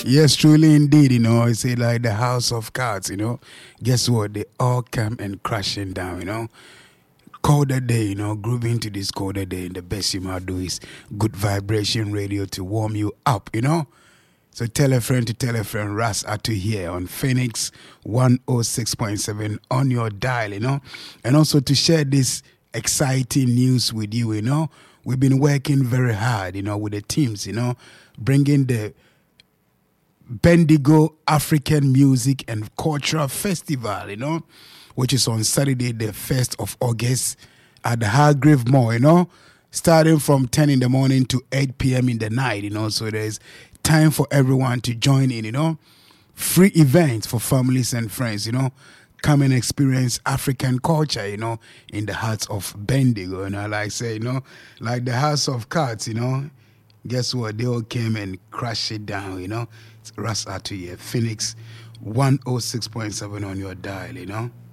Yes, truly indeed, it's like the house of cards, Guess what? They all come and crashing down, Colder day, grooving to this colder day. The best you might do is good vibration radio to warm you up, So tell a friend to tell a friend. Ras Atu here on Phoenix 106.7 on your dial, And also to share this exciting news with you, We've been working very hard, with the teams, bringing the Bendigo African Music and Cultural Festival, which is on Saturday, the 1st of August at the Hargrave Mall, starting from 10 in the morning to 8 p.m. in the night, So there's time for everyone to join in, Free events for families and friends, Come and experience African culture, in the hearts of Bendigo, Like I say, like the House of Cards, Guess what? They all came and crashed it down, It's Ras Atu here, Phoenix 106.7 on your dial,